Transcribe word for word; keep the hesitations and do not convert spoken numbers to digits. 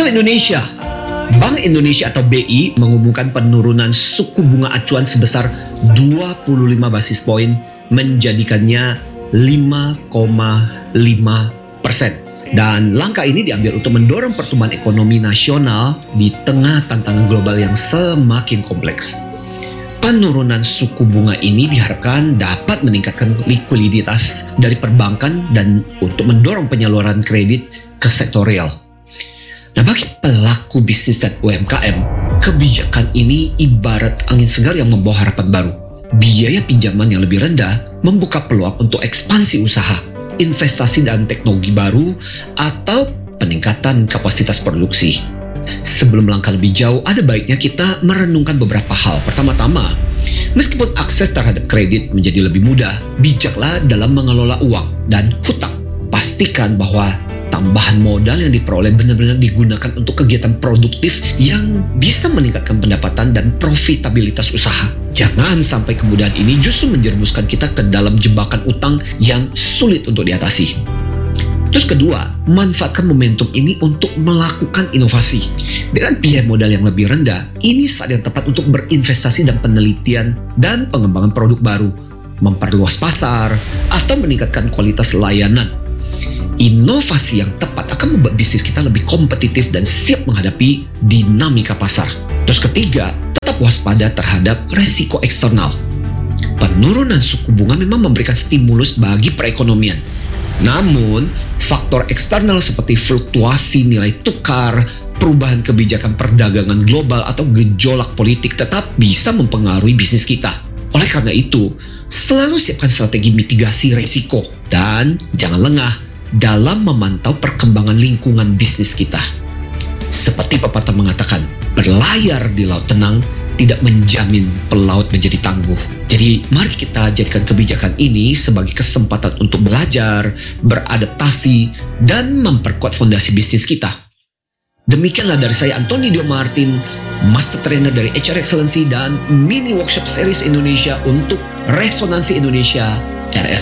Halo Indonesia, Bank Indonesia atau B I mengumumkan penurunan suku bunga acuan sebesar dua puluh lima basis poin, menjadikannya lima koma lima persen. Dan langkah ini diambil untuk mendorong pertumbuhan ekonomi nasional di tengah tantangan global yang semakin kompleks. Penurunan suku bunga ini diharapkan dapat meningkatkan likuiditas dari perbankan dan untuk mendorong penyaluran kredit ke sektor real. Nah, bagi pelaku bisnis dan U M K M, kebijakan ini ibarat angin segar yang membawa harapan baru. Biaya pinjaman yang lebih rendah membuka peluang untuk ekspansi usaha, investasi dan teknologi baru, atau peningkatan kapasitas produksi. Sebelum melangkah lebih jauh, ada baiknya kita merenungkan beberapa hal. Pertama-tama, meskipun akses terhadap kredit menjadi lebih mudah, bijaklah dalam mengelola uang dan hutang. Pastikan bahwa tambahan modal yang diperoleh benar-benar digunakan untuk kegiatan produktif yang bisa meningkatkan pendapatan dan profitabilitas usaha. Jangan sampai kemudahan ini justru menjerumuskan kita ke dalam jebakan utang yang sulit untuk diatasi. Terus kedua, manfaatkan momentum ini untuk melakukan inovasi. Dengan biaya modal yang lebih rendah, ini saat yang tepat untuk berinvestasi dan penelitian dan pengembangan produk baru, memperluas pasar, atau meningkatkan kualitas layanan. Inovasi yang tepat akan membuat bisnis kita lebih kompetitif dan siap menghadapi dinamika pasar. Terus ketiga, tetap waspada terhadap resiko eksternal. Penurunan suku bunga memang memberikan stimulus bagi perekonomian. Namun, faktor eksternal seperti fluktuasi nilai tukar, perubahan kebijakan perdagangan global, atau gejolak politik tetap bisa mempengaruhi bisnis kita. Oleh karena itu, selalu siapkan strategi mitigasi resiko dan jangan lengah dalam memantau perkembangan lingkungan bisnis kita. Seperti pepatah mengatakan, berlayar di laut tenang tidak menjamin pelaut menjadi tangguh. Jadi mari kita jadikan kebijakan ini sebagai kesempatan untuk belajar, beradaptasi, dan memperkuat fondasi bisnis kita. Demikianlah dari saya, Antoni Dio Martin, Master Trainer dari H R Excellency dan Mini Workshop Series Indonesia untuk Resonansi Indonesia R R